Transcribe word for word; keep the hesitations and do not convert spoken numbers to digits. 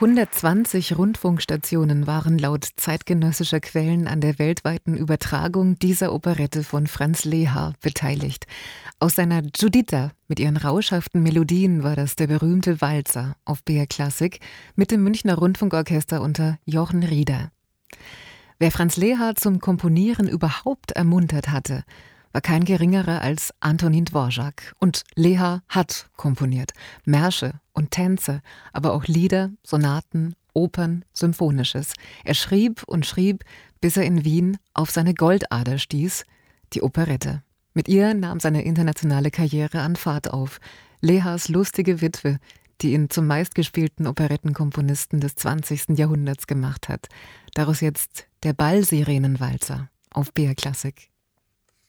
hundertzwanzig Rundfunkstationen waren laut zeitgenössischer Quellen an der weltweiten Übertragung dieser Operette von Franz Lehár beteiligt. Aus seiner Giuditta mit ihren rauschhaften Melodien war das der berühmte Walzer auf B R Klassik mit dem Münchner Rundfunkorchester unter Jochen Rieder. Wer Franz Lehár zum Komponieren überhaupt ermuntert hatte, war kein geringerer als Antonín Dvořák. Und Lehár hat komponiert. Märsche und Tänze, aber auch Lieder, Sonaten, Opern, Symphonisches. Er schrieb und schrieb, bis er in Wien auf seine Goldader stieß, die Operette. Mit ihr nahm seine internationale Karriere an Fahrt auf. Lehárs lustige Witwe, die ihn zum meistgespielten Operettenkomponisten des zwanzigsten Jahrhunderts gemacht hat. Daraus jetzt der Ballsirenenwalzer auf B R Klassik.